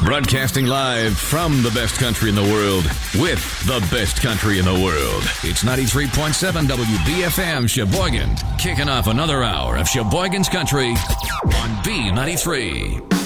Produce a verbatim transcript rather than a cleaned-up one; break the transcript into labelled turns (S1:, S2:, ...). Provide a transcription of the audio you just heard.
S1: Broadcasting live from the best country in the world with the best country in the world. It's ninety-three point seven W B F M Sheboygan, kicking off another hour of Sheboygan's Country on B ninety-three.